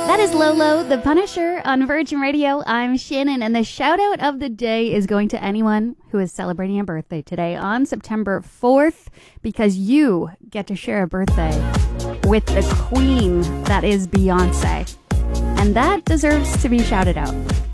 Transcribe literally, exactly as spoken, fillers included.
That is Lolo, the Punisher on Virgin Radio. I'm Shannon, and the shout out of the day is going to anyone who is celebrating a birthday today on September fourth, because you get to share a birthday with the queen that is Beyonce. And that deserves to be shouted out.